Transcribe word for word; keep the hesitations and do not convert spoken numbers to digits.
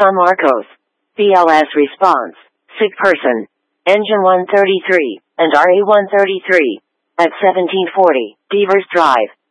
San Marcos. B L S response. Sick person. Engine one thirty-three, and R A one thirty-three. At seventeen forty, Devers Drive.